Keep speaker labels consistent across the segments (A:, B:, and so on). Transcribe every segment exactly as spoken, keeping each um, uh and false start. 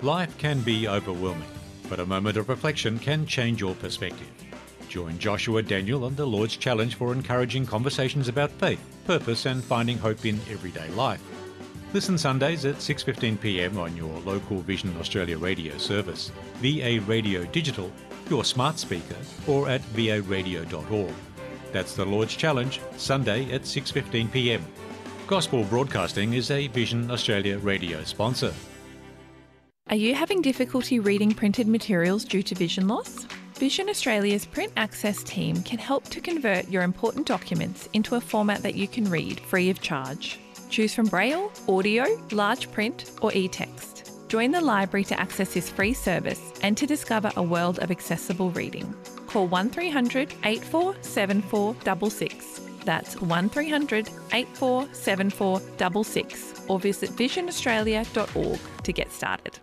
A: Life can be overwhelming, but a moment of reflection can change your perspective. Join Joshua Daniel on the Lord's Challenge for encouraging conversations about faith, purpose and finding hope in everyday life. Listen Sundays at six fifteen p m on your local Vision Australia radio service, V A Radio Digital, your smart speaker, or at v a radio dot org. That's the Lord's Challenge, Sunday at six fifteen p m. Gospel Broadcasting is a Vision Australia radio sponsor.
B: Are you having difficulty reading printed materials due to vision loss? Vision Australia's Print Access team can help to convert your important documents into a format that you can read free of charge. Choose from Braille, audio, large print or e-text. Join the library to access this free service and to discover a world of accessible reading. Call one three hundred, eight four seven four six six. That's one three hundred, eight four seven four six six or visit vision australia dot org to get started.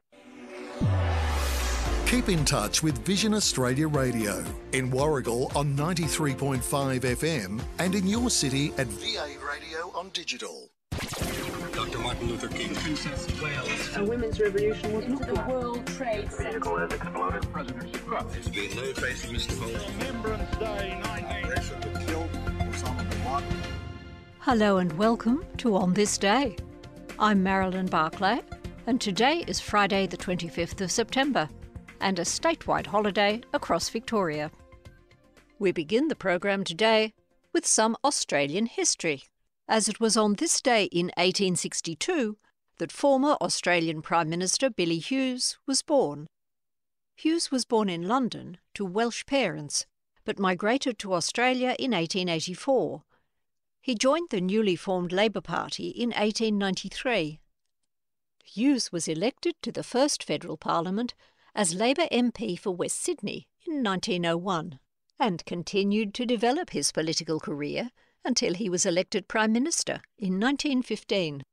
C: Keep in touch with Vision Australia Radio in Warragul on ninety-three point five F M and in your city at V A Radio on digital.
D: Doctor Martin Luther King, Princess of Wales.
E: A women's revolution was not
F: the World Trade Center.
D: Vehicle has exploded. Presidents of Trump. There's been no trace of Mister Bolton.
G: Remembrance Day, nineteen.
D: Operation that killed Osama bin Laden.
H: Hello and welcome to On This Day. I'm Marilyn Barclay, and today is Friday the twenty-fifth of September, and a statewide holiday across Victoria. We begin the program today with some Australian history, as it was on this day in eighteen sixty-two that former Australian Prime Minister Billy Hughes was born. Hughes was born in London to Welsh parents, but migrated to Australia in eighteen eighty-four. He joined the newly formed Labor Party in eighteen ninety-three. Hughes was elected to the first federal parliament as Labor M P for West Sydney in nineteen oh one, and continued to develop his political career until he was elected Prime Minister in nineteen fifteen.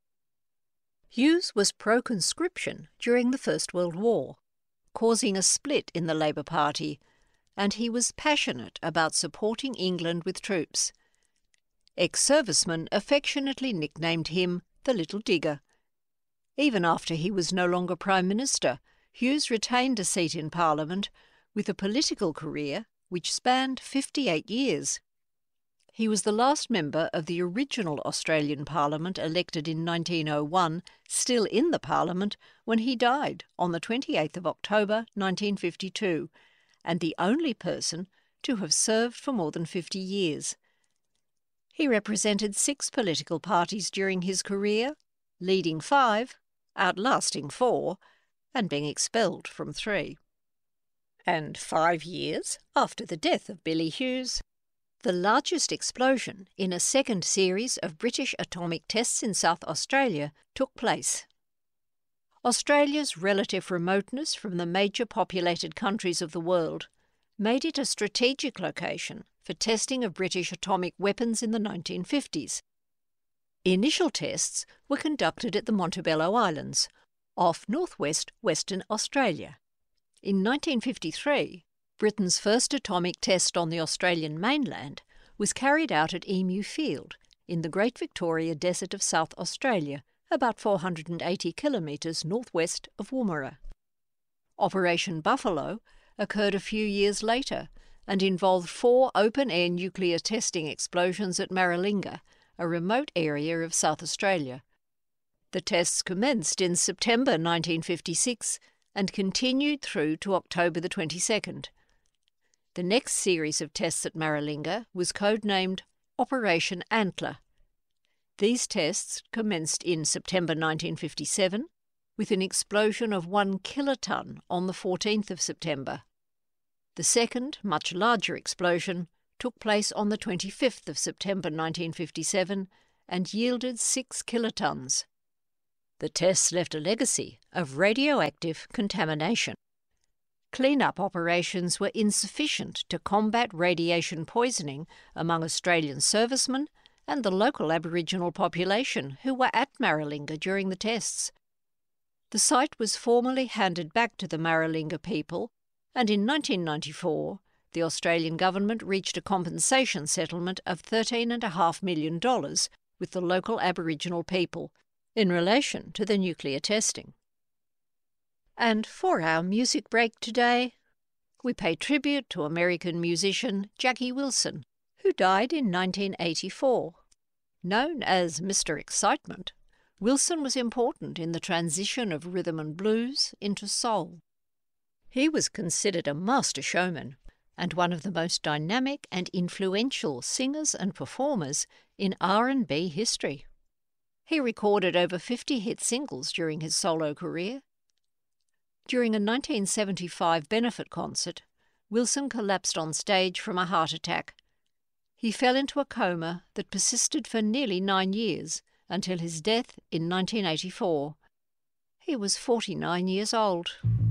H: Hughes was pro-conscription during the First World War, causing a split in the Labor Party, and he was passionate about supporting England with troops. Ex-servicemen affectionately nicknamed him the Little Digger. Even after he was no longer Prime Minister, Hughes retained a seat in Parliament with a political career which spanned fifty-eight years. He was the last member of the original Australian Parliament elected in nineteen oh one, still in the Parliament when he died on the twenty-eighth of October nineteen fifty-two, and the only person to have served for more than fifty years. He represented six political parties during his career, leading five, outlasting four, and being expelled from three. And five years after the death of Billy Hughes, the largest explosion in a second series of British atomic tests in South Australia took place. Australia's relative remoteness from the major populated countries of the world made it a strategic location for testing of British atomic weapons in the nineteen fifties. Initial tests were conducted at the Montebello Islands, off northwest Western Australia. In nineteen fifty-three, Britain's first atomic test on the Australian mainland was carried out at Emu Field in the Great Victoria Desert of South Australia, about four hundred eighty kilometres northwest of Woomera. Operation Buffalo occurred a few years later and involved four open-air nuclear testing explosions at Maralinga, a remote area of South Australia. The tests commenced in September nineteen fifty-six and continued through to October the twenty-second. The next series of tests at Maralinga was codenamed Operation Antler. These tests commenced in September nineteen fifty-seven with an explosion of one kiloton on the fourteenth of September. The second, much larger explosion took place on the twenty-fifth of September nineteen fifty-seven and yielded six kilotons. The tests left a legacy of radioactive contamination. Clean-up operations were insufficient to combat radiation poisoning among Australian servicemen and the local Aboriginal population who were at Maralinga during the tests. The site was formally handed back to the Maralinga people, and in nineteen ninety-four, the Australian government reached a compensation settlement of thirteen point five million dollars with the local Aboriginal people in relation to the nuclear testing. And for our music break today, we pay tribute to American musician Jackie Wilson, who died in nineteen eighty-four. Known as Mister Excitement, Wilson was important in the transition of rhythm and blues into soul. He was considered a master showman and one of the most dynamic and influential singers and performers in R and B history. He recorded over fifty hit singles during his solo career. During a nineteen seventy-five benefit concert, Wilson collapsed on stage from a heart attack. He fell into a coma that persisted for nearly nine years until his death in nineteen eighty-four. He was forty-nine years old.